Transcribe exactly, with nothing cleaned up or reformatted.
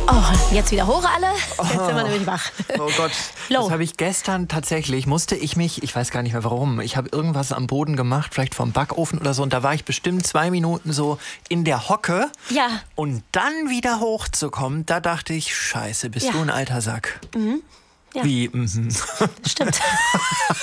Oh, jetzt wieder hoch alle. Jetzt sind wir nämlich wach. Oh Gott, Lo. das habe ich gestern tatsächlich, musste ich mich, ich weiß gar nicht mehr warum, ich habe irgendwas am Boden gemacht, vielleicht vom Backofen oder so, und da war ich bestimmt zwei Minuten so in der Hocke. Ja. Und dann wieder hochzukommen, da dachte ich, scheiße, bist Ja. du ein alter Sack. Mhm. Ja. Wie? Mhm. Stimmt.